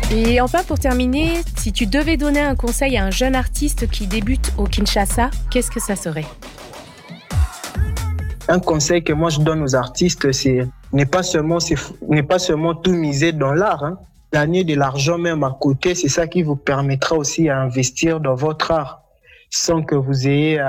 Et enfin, pour terminer, si tu devais donner un conseil à un jeune artiste qui débute au Kinshasa, qu'est-ce que ça serait ? Un conseil que moi je donne aux artistes, c'est n'est pas seulement tout miser dans l'art. Gagner de l'argent même à côté, c'est ça qui vous permettra aussi à investir dans votre art, sans que vous ayez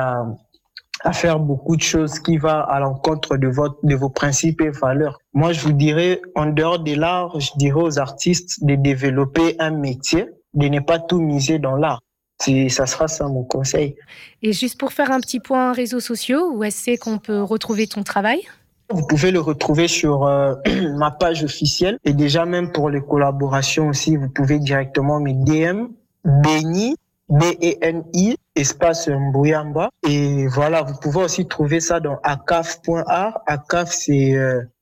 à faire beaucoup de choses qui vont à l'encontre de vos principes et valeurs. Moi, je vous dirais, en dehors de l'art, je dirais aux artistes de développer un métier, de ne pas tout miser dans l'art. Ça sera ça mon conseil. Et juste pour faire un petit point réseaux sociaux, où est-ce qu'on peut retrouver ton travail ? Vous pouvez le retrouver sur ma page officielle. Et déjà, même pour les collaborations aussi, vous pouvez directement me DM, Beni, B-E-N-I, espace Mbuyamba. Et voilà, vous pouvez aussi trouver ça dans acaf.art. Acaf, c'est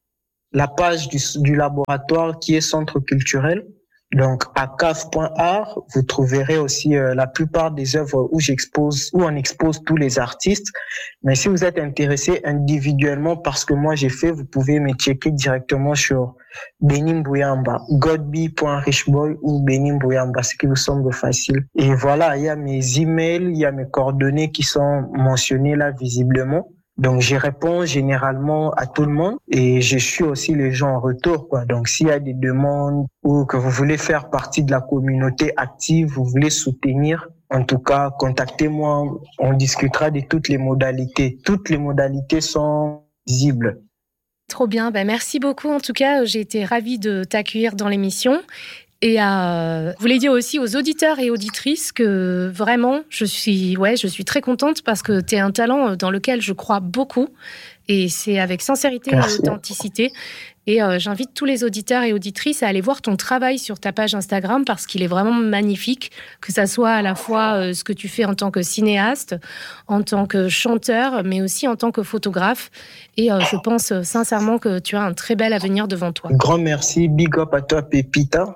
la page du laboratoire qui est centre culturel. Donc, à caf.art, vous trouverez aussi la plupart des œuvres où on expose tous les artistes. Mais si vous êtes intéressé individuellement par ce que moi j'ai fait, vous pouvez me checker directement sur Beni Mbuyamba, godby.richboy ou Beni Mbuyamba, ce qui vous semble facile. Et voilà, il y a mes emails, il y a mes coordonnées qui sont mentionnées là visiblement. Donc, je réponds généralement à tout le monde et je suis aussi les gens en retour, quoi. Donc, s'il y a des demandes ou que vous voulez faire partie de la communauté active, vous voulez soutenir, en tout cas, contactez-moi. On discutera de toutes les modalités. Toutes les modalités sont visibles. Trop bien. Merci beaucoup. En tout cas, j'ai été ravie de t'accueillir dans l'émission. Et je voulais dire aussi aux auditeurs et auditrices que vraiment, je suis très contente parce que tu es un talent dans lequel je crois beaucoup. Et c'est avec sincérité et authenticité. Et j'invite tous les auditeurs et auditrices à aller voir ton travail sur ta page Instagram parce qu'il est vraiment magnifique, que ça soit à la fois ce que tu fais en tant que cinéaste, en tant que chanteur, mais aussi en tant que photographe. Et je pense sincèrement que tu as un très bel avenir devant toi. Grand merci, big up à toi Pépita.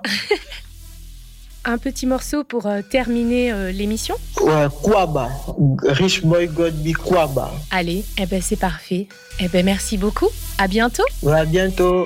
Un petit morceau pour terminer l'émission. Ouais, Kwaba, Rich Boy Godby Kwaba. Allez, c'est parfait. Merci beaucoup. À bientôt. Ouais, à bientôt.